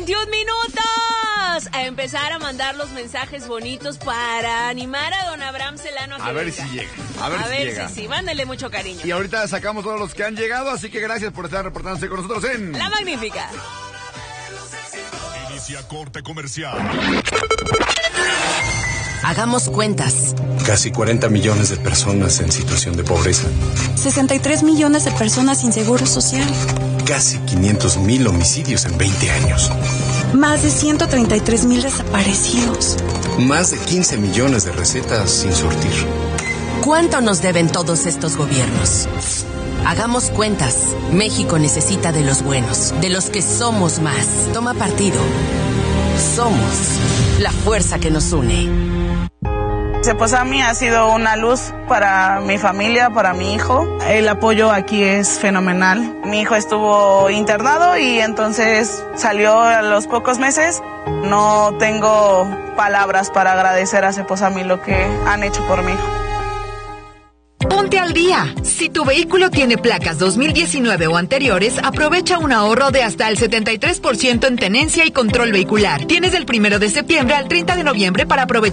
21 minutos. A empezar a mandar los mensajes bonitos para animar a don Abraham Celano a ver si llega. A ver si sí, mándale mucho cariño. Y ahorita sacamos todos los que han llegado, así que gracias por estar reportándose con nosotros en La Magnífica. Inicia corte comercial. Hagamos cuentas. Casi 40 millones de personas en situación de pobreza. 63 millones de personas sin seguro social. Casi 500,000 homicidios en 20 años. Más de 133,000 desaparecidos. Más de 15 millones de recetas sin surtir. ¿Cuánto nos deben todos estos gobiernos? Hagamos cuentas. México necesita de los buenos, de los que somos más. Toma partido. Somos la fuerza que nos une. Cepozami ha sido una luz para mi familia, para mi hijo. El apoyo aquí es fenomenal. Mi hijo estuvo internado y entonces salió a los pocos meses. No tengo palabras para agradecer a Cepozami lo que han hecho por mi hijo. Ponte al día. Si tu vehículo tiene placas 2019 o anteriores, aprovecha un ahorro de hasta el 73% en tenencia y control vehicular. Tienes del 1 de septiembre al 30 de noviembre para aprovechar